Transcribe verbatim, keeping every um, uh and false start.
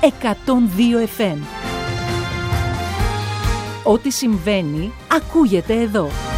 εκατόν δύο εφ εμ. Ό,τι συμβαίνει, ακούγεται εδώ.